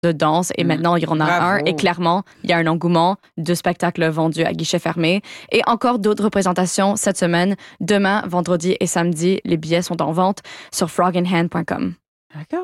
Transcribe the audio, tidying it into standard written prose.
de danse et maintenant il y en a un et clairement il y a un engouement de spectacles vendus à guichet fermé et encore d'autres représentations cette semaine. Demain, vendredi et samedi, les billets sont en vente sur froginhand.com. D'accord.